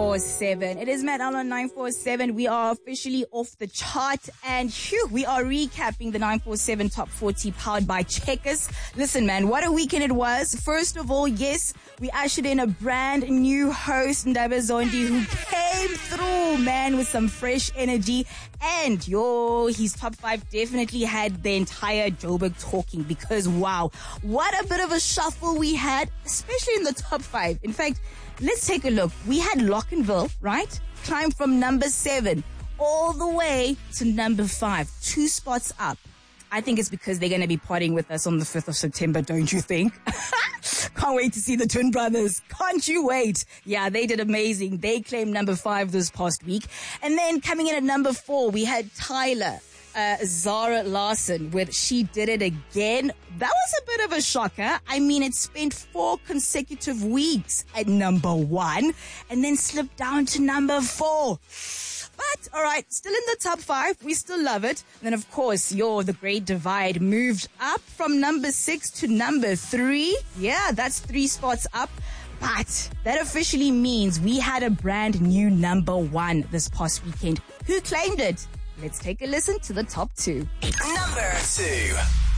947. It is Matt Allen 947. We are officially off the chart and we are recapping the 947 Top 40 powered by Checkers. Listen, man, what a weekend it was. First of all, yes, we ushered in a brand new host, Ndaba Zondi, who came through, man, with some fresh energy. And his top 5 definitely had the entire Joburg talking because wow, what a bit of a shuffle we had, especially in the top 5. In fact, let's take a look. We had Lockenville, right? Climb from number 7 all the way to number 5, 2 spots up. I think it's because they're going to be partying with us on the 5th of September, don't you think? Can't wait to see the twin brothers. Can't you wait? Yeah, they did amazing. They claimed number 5 this past week. And then coming in at number 4, we had Tyler. Zara Larson with She Did It Again. That was a bit of a shocker. I mean, it spent 4 consecutive weeks at number 1 and then slipped down to number 4. But, all right, still in the top 5. We still love it. And then, of course, The Great Divide moved up from number 6 to number 3. Yeah, that's 3 spots up. But that officially means we had a brand new number 1 this past weekend. Who claimed it? Let's take a listen to the top 2. Number 2.